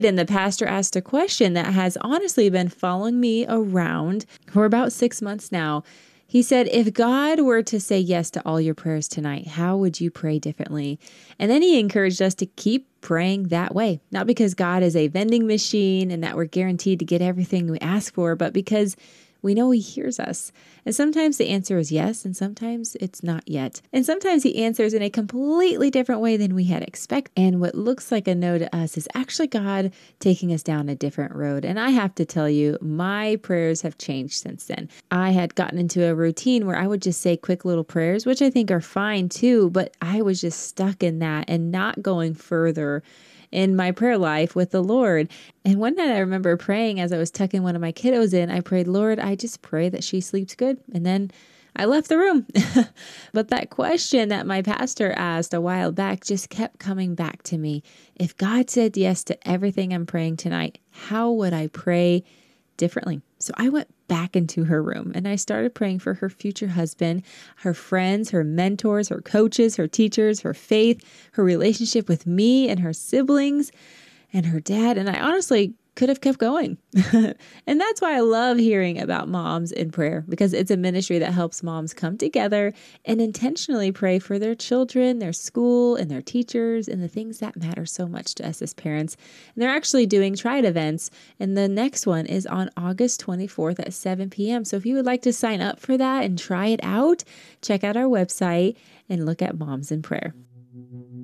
And the pastor asked a question that has honestly been following me around for about 6 months now. He said, if God were to say yes to all your prayers tonight, how would you pray differently? And then he encouraged us to keep praying that way, not because God is a vending machine and that we're guaranteed to get everything we ask for, but because we know he hears us. And sometimes the answer is yes, and sometimes it's not yet. And sometimes he answers in a completely different way than we had expected. And what looks like a no to us is actually God taking us down a different road. And I have to tell you, my prayers have changed since then. I had gotten into a routine where I would just say quick little prayers, which I think are fine too, but I was just stuck in that and not going further in my prayer life with the Lord. And one night I remember praying as I was tucking one of my kiddos in. I prayed, Lord, I just pray that she sleeps good. And then I left the room. But that question that my pastor asked a while back just kept coming back to me. If God said yes to everything I'm praying tonight, how would I pray differently? So I went back into her room and I started praying for her future husband, her friends, her mentors, her coaches, her teachers, her faith, her relationship with me and her siblings and her dad. And I honestly could have kept going. And that's why I love hearing about moms in prayer, because it's a ministry that helps moms come together and intentionally pray for their children, their school, and their teachers, and the things that matter so much to us as parents. And they're actually doing Tried events, and the next one is on August 24th at 7 p.m. So if you would like to sign up for that and try it out, check out our website and look at Moms in Prayer.